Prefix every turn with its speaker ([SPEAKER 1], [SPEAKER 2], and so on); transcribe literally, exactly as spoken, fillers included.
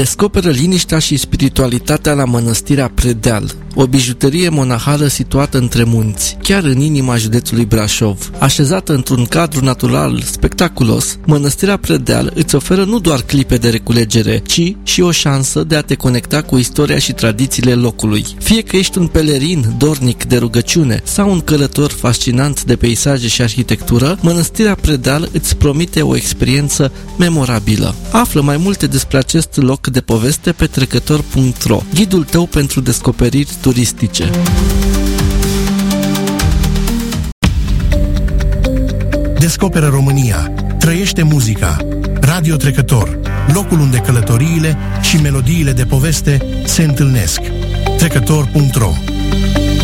[SPEAKER 1] Descoperă liniștea și spiritualitatea la Mănăstirea Predeal, o bijuterie monahală situată între munți, chiar în inima județului Brașov. Așezată într-un cadru natural spectaculos, Mănăstirea Predeal îți oferă nu doar clipe de reculegere, ci și o șansă de a te conecta cu istoria și tradițiile locului. Fie că ești un pelerin dornic de rugăciune sau un călător fascinant de peisaje și arhitectură, Mănăstirea Predeal îți promite o experiență memorabilă. Află mai multe despre acest loc de poveste pe trecător punct ro, ghidul tău pentru descoperiri turistice.
[SPEAKER 2] Descoperă România, trăiește muzica. Radio Trecător, locul unde călătoriile și melodiile de poveste se întâlnesc. trecător punct ro